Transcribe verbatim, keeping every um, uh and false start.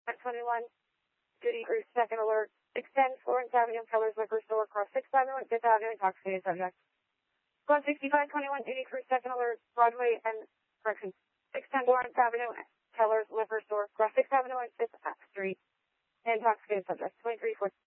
at twenty-one, duty crew, second alert. Extend Florence Avenue, Keller's Liquor Store, cross sixth Avenue and fifth Avenue, intoxicated subject. Squad sixty-five twenty-one, duty crew, second alert, Broadway and, correction, extend Lawrence Avenue, Keller's Liquor Store, cross sixth Avenue and fifth Street, intoxicated subject. twenty-three four.